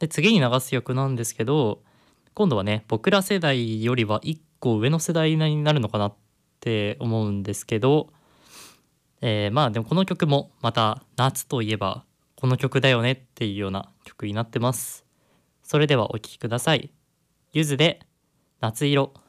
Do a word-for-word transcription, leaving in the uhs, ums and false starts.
で、次に流す曲なんですけど、今度はね、僕ら世代よりはいっこ上の世代になるのかなって思うんですけど、えーまあでもこの曲もまた夏といえばこの曲だよねっていうような曲になってます。それではお聴きください。ゆずで夏色。